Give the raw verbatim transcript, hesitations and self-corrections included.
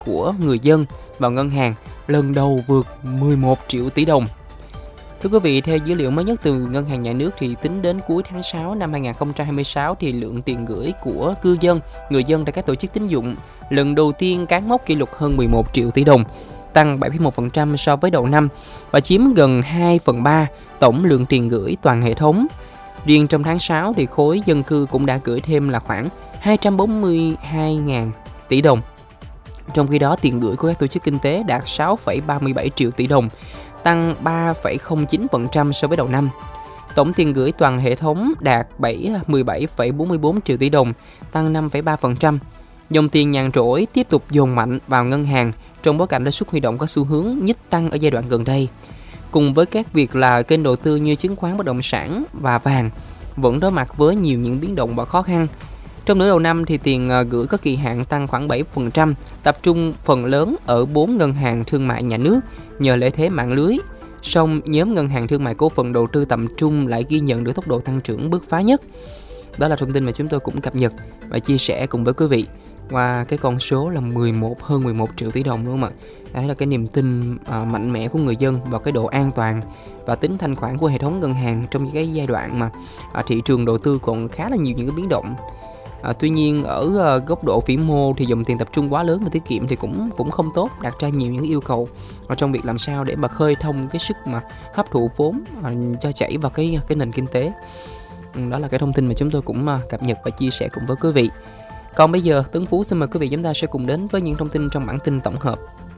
của người dân vào ngân hàng lần đầu vượt mười một triệu tỷ đồng. Thưa quý vị, theo dữ liệu mới nhất từ Ngân hàng Nhà nước thì tính đến cuối tháng sáu năm hai nghìn không trăm hai mươi sáu thì lượng tiền gửi của cư dân, người dân tại các tổ chức tín dụng lần đầu tiên cán mốc kỷ lục hơn mười một triệu tỷ đồng, tăng bảy phẩy một phần trăm so với đầu năm và chiếm gần hai phần ba tổng lượng tiền gửi toàn hệ thống. Riêng trong tháng sáu thì khối dân cư cũng đã gửi thêm là khoảng hai trăm bốn mươi hai nghìn tỷ đồng. Trong khi đó, tiền gửi của các tổ chức kinh tế đạt sáu phẩy ba mươi bảy triệu tỷ đồng, tăng ba phẩy không chín phần trăm so với đầu năm. Tổng tiền gửi toàn hệ thống đạt mười bảy phẩy bốn mươi bốn triệu tỷ đồng, tăng năm phẩy ba phần trăm. Dòng tiền nhàn rỗi tiếp tục dồn mạnh vào ngân hàng trong bối cảnh lãi suất huy động có xu hướng nhích tăng ở giai đoạn gần đây. Cùng với các việc là kênh đầu tư như chứng khoán, bất động sản và vàng vẫn đối mặt với nhiều những biến động và khó khăn. Trong nửa đầu năm thì tiền gửi có kỳ hạn tăng khoảng bảy phần trăm, tập trung phần lớn ở bốn ngân hàng thương mại nhà nước nhờ lợi thế mạng lưới. Song nhóm ngân hàng thương mại cổ phần đầu tư tầm trung lại ghi nhận được tốc độ tăng trưởng bứt phá nhất. Đó là thông tin mà chúng tôi cũng cập nhật và chia sẻ cùng với quý vị qua cái con số là mười một hơn mười một triệu tỷ đồng, đúng không ạ? Đó là cái niềm tin à, mạnh mẽ của người dân vào cái độ an toàn và tính thanh khoản của hệ thống ngân hàng trong cái giai đoạn mà à, thị trường đầu tư còn khá là nhiều những cái biến động. À, tuy nhiên ở uh, góc độ vĩ mô thì dòng tiền tập trung quá lớn và tiết kiệm thì cũng cũng không tốt, đặt ra nhiều những yêu cầu ở trong việc làm sao để mà khơi thông cái sức mà hấp thụ vốn uh, cho chảy vào cái cái nền kinh tế. Ừ, đó là cái thông tin mà chúng tôi cũng uh, cập nhật và chia sẻ cùng với quý vị. Còn bây giờ Tuấn Phú xin mời quý vị chúng ta sẽ cùng đến với những thông tin trong bản tin tổng hợp.